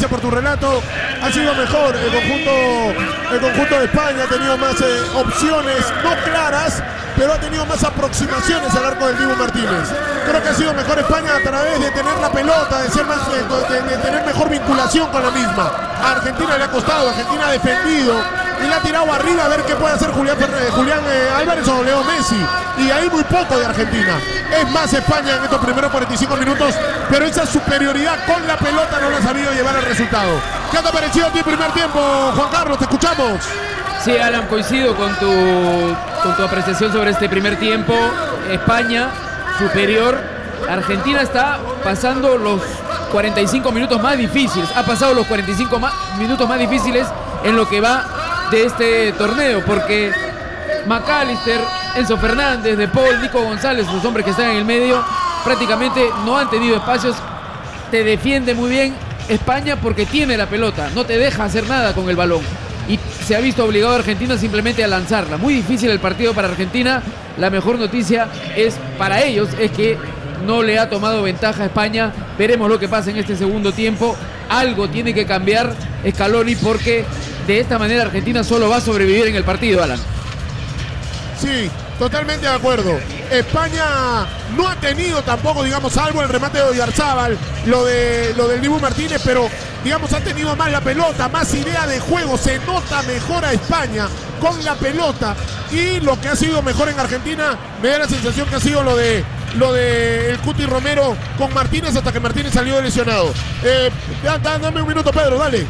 gracias por tu relato. Ha sido mejor el conjunto de España, ha tenido más opciones, no claras, pero ha tenido más aproximaciones al arco del Dibu Martínez. Creo que ha sido mejor España a través de tener la pelota, de tener mejor vinculación con la misma. A Argentina le ha costado, Argentina ha defendido y le ha tirado arriba a ver qué puede hacer Julián Álvarez o Leo Messi. Y hay muy poco de Argentina. Es más España en estos primeros 45 minutos, pero esa superioridad con la pelota no la ha sabido llevar al resultado. ¿Qué te ha parecido a ti el primer tiempo, Juan Carlos? Te escuchamos. Sí, Alan, coincido con tu apreciación sobre este primer tiempo. España superior. Argentina está pasando los 45 minutos más difíciles. Ha pasado los 45 minutos más difíciles en lo que va de este torneo, porque McAllister, Enzo Fernández, De Paul, Nico González, los hombres que están en el medio, prácticamente no han tenido espacios. Te defiende muy bien España porque tiene la pelota, no te deja hacer nada con el balón. Y se ha visto obligado a Argentina simplemente a lanzarla. Muy difícil el partido para Argentina. La mejor noticia es para ellos es que no le ha tomado ventaja a España. Veremos lo que pasa en este segundo tiempo. Algo tiene que cambiar Scaloni porque de esta manera Argentina solo va a sobrevivir en el partido, Alan. Sí, totalmente de acuerdo. España no ha tenido tampoco, digamos, salvo el remate de Oyarzábal, lo del Dibu Martínez, pero digamos ha tenido más la pelota, más idea de juego, se nota mejor a España con la pelota. Y lo que ha sido mejor en Argentina, me da la sensación que ha sido lo de el Cuti Romero con Martínez hasta que Martínez salió lesionado. Dame un minuto, Pedro, dale.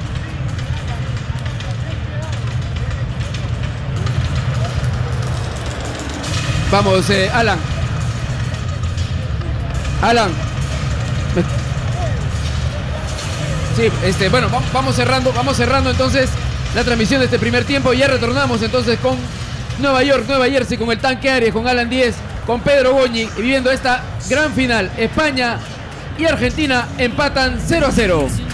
Vamos, Alan. Sí, bueno, vamos cerrando entonces la transmisión de este primer tiempo. Ya retornamos entonces con Nueva York, Nueva Jersey, con el Tanque Arias, con Alan Díez, con Pedro Goñi, viviendo esta gran final. España y Argentina empatan 0-0.